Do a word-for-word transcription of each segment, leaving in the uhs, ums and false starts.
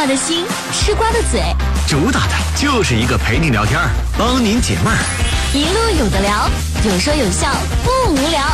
的心，吃瓜的嘴， 主打的就是一个陪你聊天，帮您解闷儿， 一路有的聊，有说有笑，不无聊。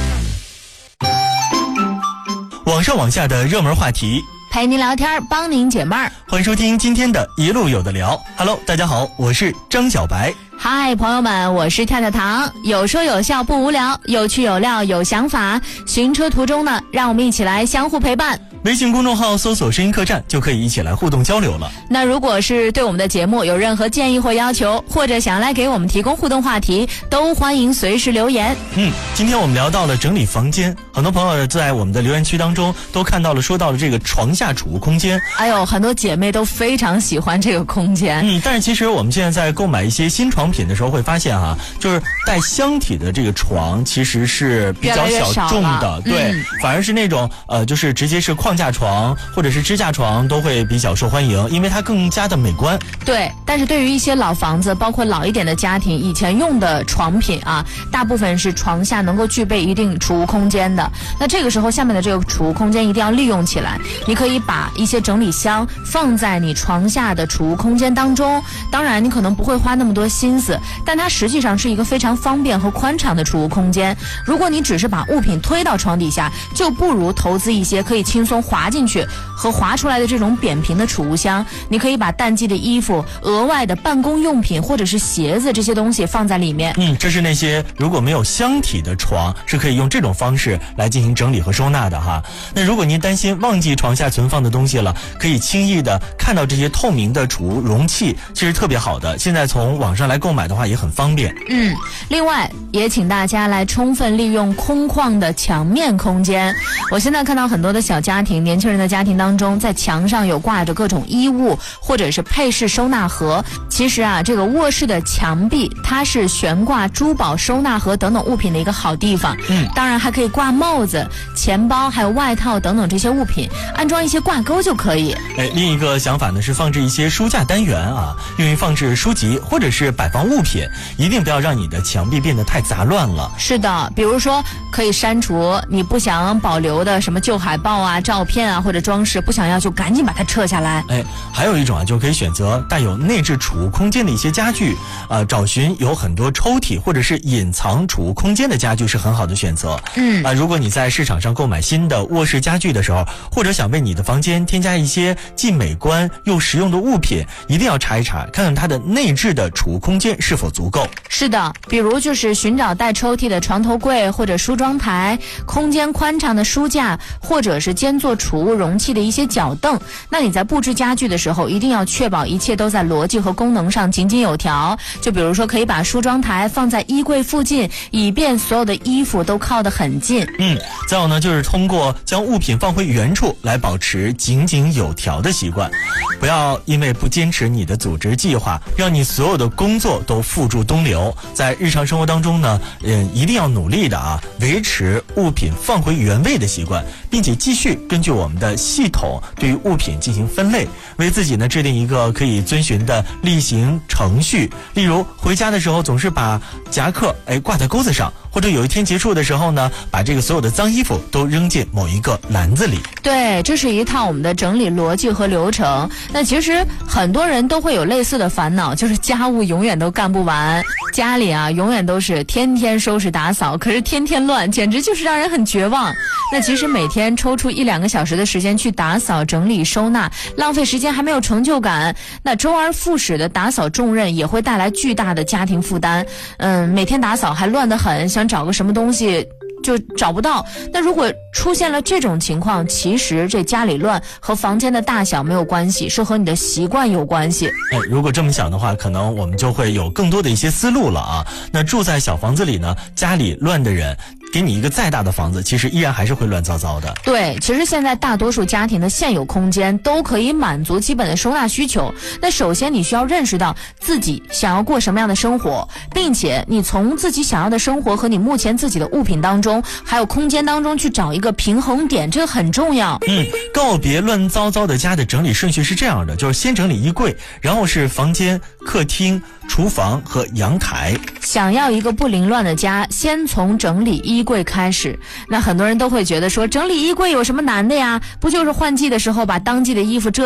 网上网下的热门话题， 陪您聊天，帮您解闷儿。 欢迎收听今天的一路有的聊。Hello， 大家好，我是张小白。 嗨，朋友们，我是跳跳糖，有说有笑不无聊，有趣有料有想法。行车途中呢，让我们一起来相互陪伴。 微信公众号搜索声音客栈就可以一起来互动交流了。 那如果是对我们的节目有任何建议或要求，或者想来给我们提供互动话题，都欢迎随时留言。 嗯，今天我们聊到了整理房间，很多朋友在我们的留言区当中都看到了说到了这个床下储物空间。 哎呦，很多姐妹都非常喜欢这个空间。 嗯，但是其实我们现在在购买一些新床品的时候会发现啊，就是带箱体的这个床其实是比较小众的，对、嗯，反而是那种呃就是直接是框架床或者是支架床都会比较受欢迎，因为它更加的美观。 对，但是对于一些老房子，包括老一点的家庭，以前用的床品啊，大部分是床下能够具备一定储物空间的。那这个时候下面的这个储物空间一定要利用起来，你可以把一些整理箱放在你床下的储物空间当中。当然你可能不会花那么多心思，但它实际上是一个非常方便和宽敞的储物空间。如果你只是把物品推到床底下，就不如投资一些可以轻松滑进去和滑出来的这种扁平的储物箱。你可以把淡季的衣服、额外的办公用品或者是鞋子这些东西放在里面。 嗯，这是那些如果没有箱体的床是可以用这种方式来进行整理和收纳的哈。那如果您担心忘记床下存放的东西了，可以轻易的看到这些透明的储物容器，其实特别好的，现在从网上来购买的话也很方便。 嗯，另外也请大家来充分利用空旷的墙面空间。我现在看到很多的小家庭、年轻人的家庭当中，在墙上有挂着各种衣物或者是配饰收纳盒。其实啊，这个卧室的墙壁它是悬挂珠宝收纳盒等等物品的一个好地方。 嗯， 当然还可以挂帽子、钱包还有外套等等这些物品，安装一些挂钩就可以。 哎，另一个想法呢是放置一些书架单元啊，用于放置书籍或者是摆放物品，一定不要让你的墙壁变得太杂乱了。 是的，比如说可以删除你不想保留的什么旧海报啊、照片啊或者装饰，不想要就赶紧把它撤下来。 哎，还有一种啊，就可以选择带有内置储物空间的一些家具，呃，找寻有很多抽屉或者是隐藏储物空间的家具是很好的选择。 嗯， 啊、呃，如果你在市场上购买新的卧室家具的时候，或者想为你的房间添加一些既美观又实用的物品，一定要查一查，看看它的内置的储物空间是否足够。 是的，比如就是寻找带抽屉的床头柜或者梳妆台，空间宽敞的书架，或者是兼做储物容器的一些脚凳。那你在布置家具的时候，一定要确保一切都在逻辑和功能上井井有条。就比如说可以把梳妆台放在衣柜附近，以便所有的衣服都靠得很近。 嗯，再有呢，就是通过将物品放回原处来保持井井有条的习惯。不要因为不坚持你的组织计划，让你所有的工作都付诸东流。在日常生活当中呢，嗯，一定要努力的啊，维持物品放回原位的习惯，并且继续根据我们的系统对于物品进行分类，为自己呢制定一个可以遵循的例行程序。例如回家的时候总是把夹克哎挂在钩子上，或者有一天结束的时候呢，把这个所有的脏衣服都扔进某一个篮子里。 对，这是一套我们的整理逻辑和流程。那其实很多人都会有类似的烦恼，就是家务永远都干不完，家里啊永远都是天天收拾打扫，可是天天乱，简直就是让人很绝望。那其实每天抽出一两个小时的时间去打扫整理收纳，浪费时间还没有成就感，那周而复始的打扫重任也会带来巨大的家庭负担。嗯，每天打扫还乱得很，想找个什么东西就找不到。那如果出现了这种情况，其实这家里乱和房间的大小没有关系，是和你的习惯有关系。 哎，如果这么想的话，可能我们就会有更多的一些思路了啊。那住在小房子里呢，家里乱的人，给你一个再大的房子，其实依然还是会乱糟糟的。 对，其实现在大多数家庭的现有空间都可以满足基本的收纳需求。那首先你需要认识到自己想要过什么样的生活，并且你从自己想要的生活和你目前自己的物品当中还有空间当中去找一个平衡点，这个很重要。 嗯，告别乱糟糟的家的整理顺序是这样的，就是先整理衣柜，然后是房间、客厅、厨房和阳台。 想要一个不凌乱的家，先从整理衣柜开始。那很多人都会觉得说，整理衣柜有什么难的呀？不就是换季的时候把当季的衣服折